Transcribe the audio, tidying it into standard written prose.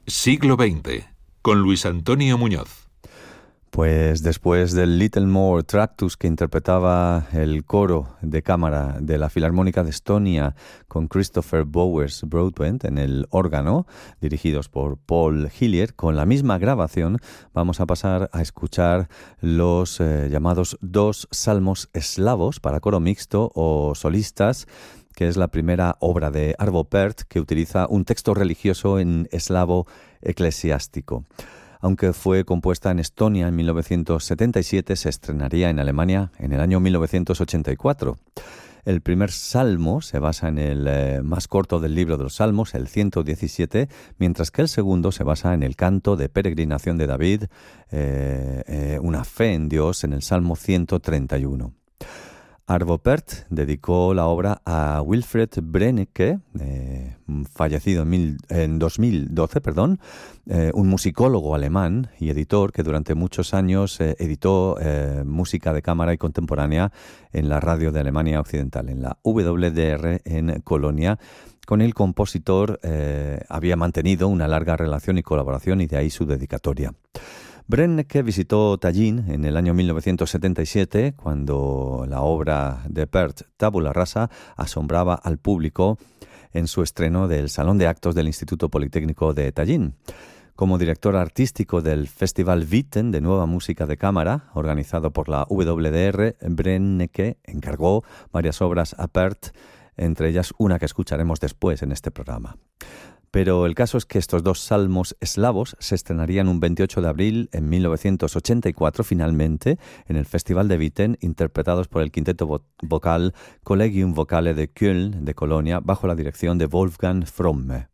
Siglo XX, con Luis Antonio Muñoz. Pues después del Little More Tractus que interpretaba el coro de cámara de la Filarmónica de Estonia con Christopher Bowers Broadbent en el órgano, dirigidos por Paul Hillier, con la misma grabación vamos a pasar a escuchar los llamados dos salmos eslavos para coro mixto o solistas, que es la primera obra de Arvo Pärt que utiliza un texto religioso en eslavo eclesiástico. Aunque fue compuesta en Estonia en 1977, se estrenaría en Alemania en el año 1984. El primer salmo se basa en el más corto del libro de los Salmos, el 117, mientras que el segundo se basa en el canto de peregrinación de David, una fe en Dios, en el Salmo 131. Arvo Pärt dedicó la obra a Wilfred Brennecke, fallecido en 2012, un musicólogo alemán y editor que durante muchos años editó música de cámara y contemporánea en la radio de Alemania Occidental, en la WDR en Colonia. Con el compositor había mantenido una larga relación y colaboración, y de ahí su dedicatoria. Brennecke visitó Tallinn en el año 1977, cuando la obra de Pärt, Tabula Rasa, asombraba al público en su estreno del Salón de Actos del Instituto Politécnico de Tallinn. Como director artístico del Festival Witten de Nueva Música de Cámara, organizado por la WDR, Brennecke encargó varias obras a Pärt, entre ellas una que escucharemos después en este programa. Pero el caso es que estos dos salmos eslavos se estrenarían un 28 de abril en 1984 finalmente en el Festival de Witten, interpretados por el quinteto vocal Collegium Vocale de Köln de Colonia bajo la dirección de Wolfgang Fromme.